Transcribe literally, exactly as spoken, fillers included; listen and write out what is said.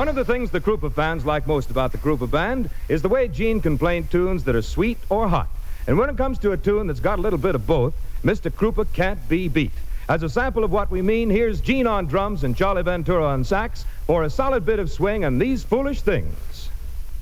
One of the things the Krupa fans like most about the Krupa Band is the way Gene can play tunes that are sweet or hot. And when it comes to a tune that's got a little bit of both, Mister Krupa can't be beat. As a sample of what we mean, here's Gene on drums and Charlie Ventura on sax for a solid bit of swing and These Foolish Things.